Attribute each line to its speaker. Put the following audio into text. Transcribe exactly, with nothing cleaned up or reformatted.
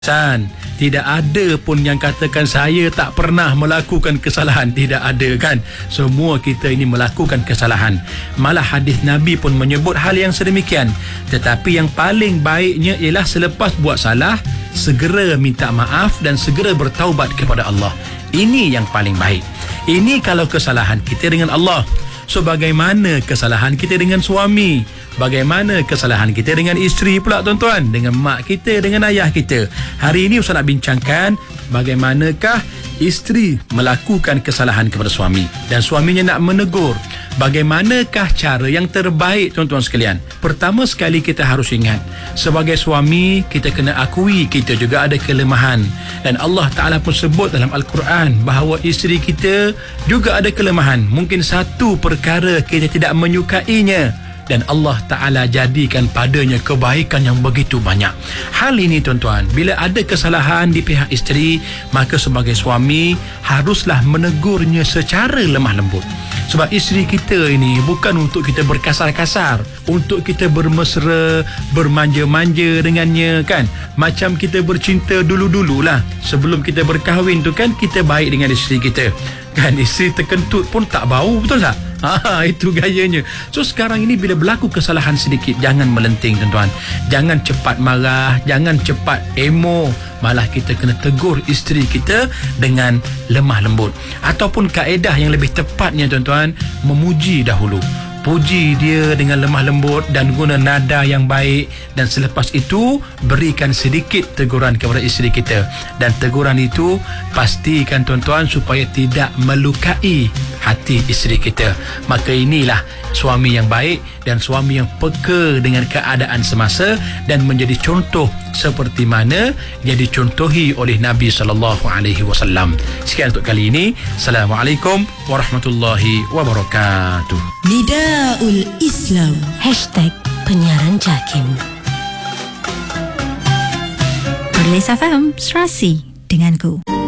Speaker 1: San, tidak ada pun yang katakan saya tak pernah melakukan kesalahan. Tidak ada kan. Semua kita ini melakukan kesalahan. Malah hadis Nabi pun menyebut hal yang sedemikian. Tetapi yang paling baiknya ialah selepas buat salah, segera minta maaf dan segera bertaubat kepada Allah. Ini yang paling baik. Ini kalau kesalahan kita dengan Allah. So bagaimana kesalahan kita dengan suami? Bagaimana kesalahan kita dengan isteri pula tuan-tuan? Dengan mak kita, dengan ayah kita. Hari ini Ustaz nak bincangkan bagaimanakah isteri melakukan kesalahan kepada suami dan suaminya nak menegur. Bagaimanakah cara yang terbaik tuan-tuan sekalian? Pertama sekali kita harus ingat, sebagai suami kita kena akui kita juga ada kelemahan. Dan Allah Ta'ala pun sebut dalam Al-Quran bahawa isteri kita juga ada kelemahan. Mungkin satu perkara kita tidak menyukainya dan Allah Ta'ala jadikan padanya kebaikan yang begitu banyak. Hal ini tuan-tuan, bila ada kesalahan di pihak isteri, maka sebagai suami haruslah menegurnya secara lemah lembut. Sebab isteri kita ini bukan untuk kita berkasar-kasar, untuk kita bermesra, bermanja-manja dengannya kan. Macam kita bercinta dulu-dululah. Sebelum kita berkahwin tu kan, kita baik dengan isteri kita kan. Isteri terkentut pun tak bau, betul tak? Ha, itu gayanya. So sekarang ini bila berlaku kesalahan sedikit, jangan melenting tuan-tuan. Jangan cepat marah, jangan cepat emo. Malah kita kena tegur isteri kita dengan lemah lembut. Ataupun kaedah yang lebih tepatnya tuan-tuan, memuji dahulu. Puji dia dengan lemah lembut dan guna nada yang baik, dan selepas itu berikan sedikit teguran kepada isteri kita. Dan teguran itu pastikan tuan-tuan supaya tidak melukai hati isteri kita. Maka inilah suami yang baik dan suami yang peka dengan keadaan semasa dan menjadi contoh seperti mana yang dicontohi oleh Nabi sallallahu alaihi wasallam. Sekian untuk kali ini. Assalamualaikum warahmatullahi wabarakatuh.
Speaker 2: Nidaul Islam Hashtag Penyiaran Jakim. Perlis F M, Serasi denganku.